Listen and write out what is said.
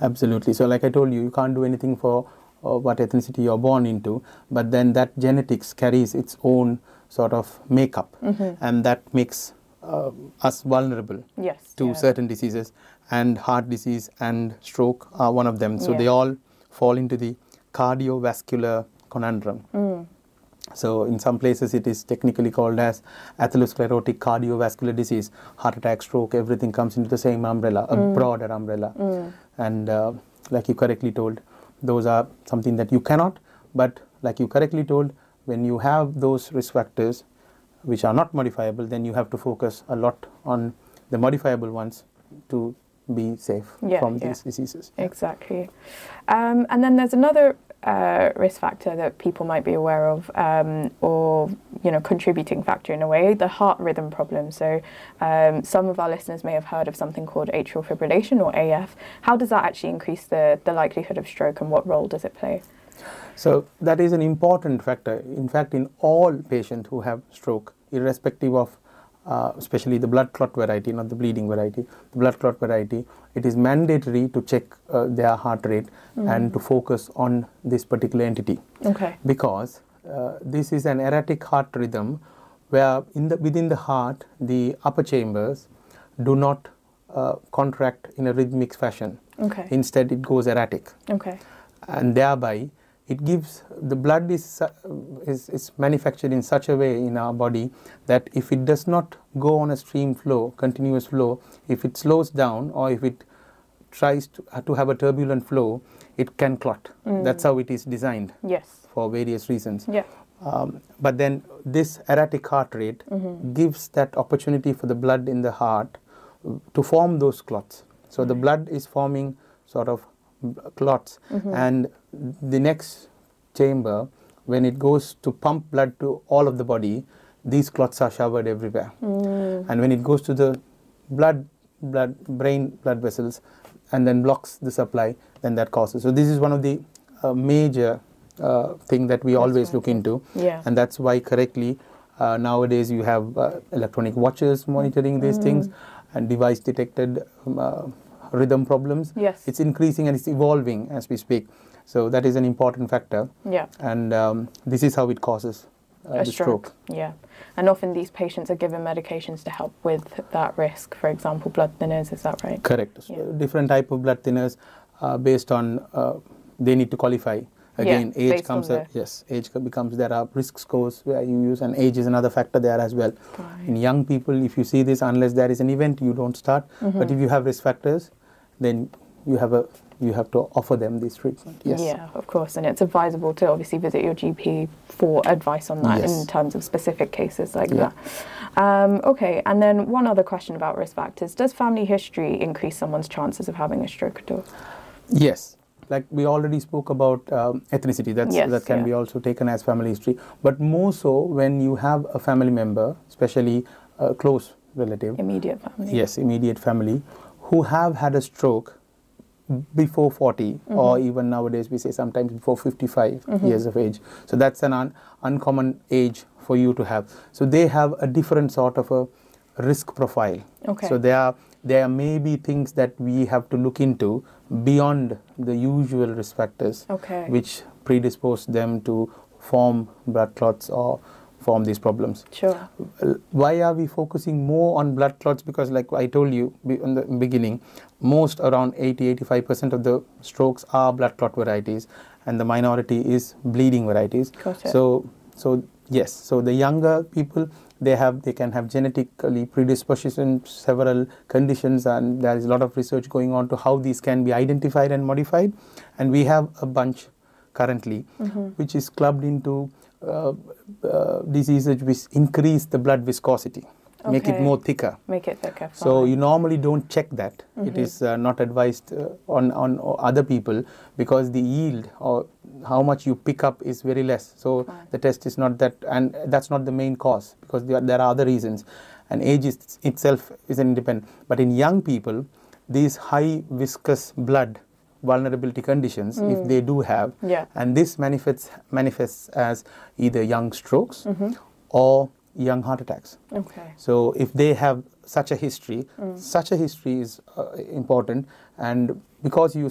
Absolutely. So like I told you, you can't do anything for what ethnicity you're born into, but then that genetics carries its own sort of makeup, and that makes us vulnerable to certain diseases, and heart disease and stroke are one of them. So they all fall into the cardiovascular conundrum. So in some places it is technically called as atherosclerotic cardiovascular disease. Heart attack, stroke, everything comes into the same umbrella, a broader umbrella. And like you correctly told, those are something that you cannot, but like you correctly told, when you have those risk factors which are not modifiable, then you have to focus a lot on the modifiable ones to be safe from these diseases. Exactly. And then there's another risk factor that people might be aware of, or contributing factor in a way, the heart rhythm problem. So some of our listeners may have heard of something called atrial fibrillation, or AF. How does that actually increase the likelihood of stroke, and what role does it play? So that is an important factor. In fact, in all patients who have stroke, irrespective of especially the blood clot variety, not the bleeding variety, the blood clot variety, it is mandatory to check their heart rate and to focus on this particular entity. Because this is an erratic heart rhythm where within the heart, the upper chambers do not contract in a rhythmic fashion. Instead, it goes erratic. And thereby, it gives, the blood is manufactured in such a way in our body that if it does not go on a stream flow, continuous flow, if it slows down or if it tries to have a turbulent flow, it can clot. That's how it is designed for various reasons. But then this erratic heart rate gives that opportunity for the blood in the heart to form those clots. So the blood is forming sort of clots, and the next chamber, when it goes to pump blood to all of the body, these clots are showered everywhere. And when it goes to the brain blood vessels and then blocks the supply, then that causes. So this is one of the major thing that we always look into, and that's why correctly nowadays you have electronic watches monitoring these things, and device detected rhythm problems. It's increasing and it's evolving as we speak. So that is an important factor. And this is how it causes the stroke. And often these patients are given medications to help with that risk, for example, blood thinners, is that right? Correct. So different type of blood thinners based on, they need to qualify. Again, age comes, age becomes, there are risk scores where you use, and age is another factor there as well. In young people, if you see this, unless there is an event, you don't start. But if you have risk factors, then you have to offer them this treatment. Yeah, of course, and it's advisable to obviously visit your GP for advice on that in terms of specific cases like that. Okay, and then one other question about risk factors. Does family history increase someone's chances of having a stroke at all? Yes. Like we already spoke about ethnicity, that can be also taken as family history. But more so when you have a family member, especially a close relative. Immediate family. Yes, immediate family, who have had a stroke before 40, or even nowadays we say sometimes before 55 years of age. So that's an uncommon age for you to have. So they have a different sort of a risk profile. So there may be things that we have to look into beyond the usual risk factors, which predispose them to form blood clots or form these problems. Why are we focusing more on blood clots? Because like I told you in the beginning, most around 80-85% of the strokes are blood clot varieties, and the minority is bleeding varieties. So yes, so the younger people, they can have genetically predisposition, several conditions, and there is a lot of research going on to how these can be identified and modified. And we have a bunch currently which is clubbed into diseases which increase the blood viscosity, make it more thicker. So you normally don't check that. It is not advised on other people, because the yield or how much you pick up is very less. So the test is not that, and that's not the main cause, because there are other reasons, and age itself is independent. But in young people, these high viscous blood vulnerability conditions, if they do have, and this manifests as either young strokes or young heart attacks. So if they have such a history, such a history is important, and because you